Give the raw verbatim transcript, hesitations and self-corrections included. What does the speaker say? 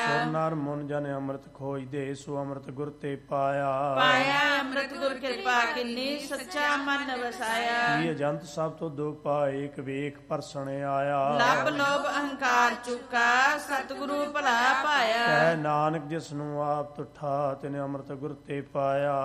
ਸੁਰ ਨਰ ਮੁਨ ਜਨ ਅੰਮ੍ਰਿਤ ਖੋਜਦੇ, ਸੋ ਅੰਮ੍ਰਿਤ ਗੁਰ ਤੇ ਪਾਇਆ। ਪਾਇਆ ਅੰਮ੍ਰਿਤ ਗੁਰ ਕਿਰਪਾ ਕਿੰਨੀ, ਸੱਚਾ ਮਨ ਵਸਾਇਆ। ਇਹ ਅਜੰਤ ਸਭ ਤੋਂ ਦੁਖ ਪਾਏ, ਇੱਕ ਵੇਖ ਪਰਸਣ ਆਇਆ। ਲੱਭ ਲੋਭ ਅਹੰਕਾਰ ਚੁੱਕਾ, ਸਤਿਗੁਰੂ ਭਲਾ ਪਾਇਆ। ਕਹਿ ਨਾਨਕ ਜਿਸ ਨੂੰ ਆਪ ਤੁਠਾ, ਤਿਨੇ ਅੰਮ੍ਰਿਤ ਗੁਰ ਤੇ ਪਾਇਆ।